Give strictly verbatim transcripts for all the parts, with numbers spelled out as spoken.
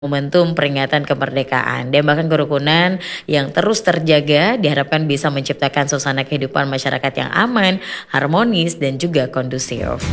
momentum peringatan kemerdekaan dan bahkan kerukunan yang terus terjaga diharapkan bisa menciptakan suasana kehidupan masyarakat yang aman, harmonis, dan juga kondusif.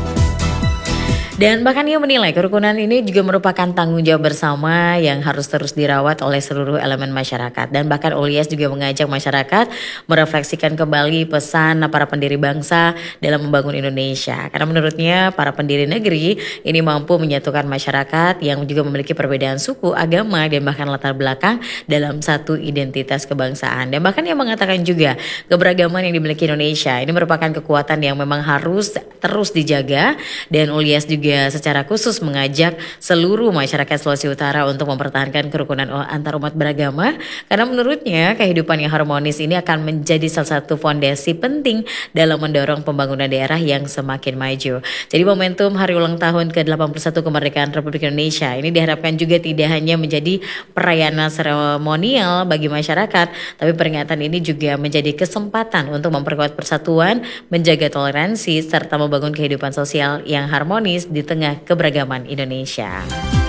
Dan bahkan ia menilai kerukunan ini juga merupakan tanggung jawab bersama yang harus terus dirawat oleh seluruh elemen masyarakat. Dan bahkan Ulyas juga mengajak masyarakat merefleksikan kembali pesan para pendiri bangsa dalam membangun Indonesia. Karena menurutnya para pendiri negeri ini mampu menyatukan masyarakat yang juga memiliki perbedaan suku, agama, dan bahkan latar belakang dalam satu identitas kebangsaan. Dan bahkan ia mengatakan juga keberagaman yang dimiliki Indonesia ini merupakan kekuatan yang memang harus terus dijaga. Dan Ulyas juga secara khusus mengajak seluruh masyarakat Sulawesi Utara untuk mempertahankan kerukunan antar umat beragama karena menurutnya kehidupan yang harmonis ini akan menjadi salah satu fondasi penting dalam mendorong pembangunan daerah yang semakin maju. Jadi momentum hari ulang tahun ke delapan puluh satu kemerdekaan Republik Indonesia ini diharapkan juga tidak hanya menjadi perayaan seremonial bagi masyarakat, tapi peringatan ini juga menjadi kesempatan untuk memperkuat persatuan, menjaga toleransi, serta membangun kehidupan sosial yang harmonis di tengah keberagaman Indonesia.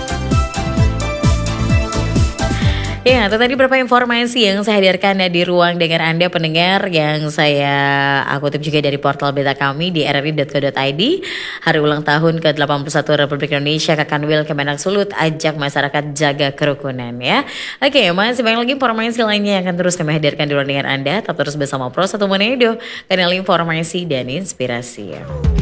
Ya, itu tadi beberapa informasi yang saya hadirkan ya di ruang dengar Anda pendengar yang saya aku kutip juga dari portal berita kami di r r i dot co dot i d. Hari ulang tahun ke delapan puluh satu Republik Indonesia, Kakanwil Kemenak Sulut ajak masyarakat jaga kerukunan ya. Oke, masih banyak lagi informasi lainnya yang akan terus kami hadirkan di ruang dengar Anda. Tetap terus bersama Pro satu Manado, kanal informasi dan inspirasi ya.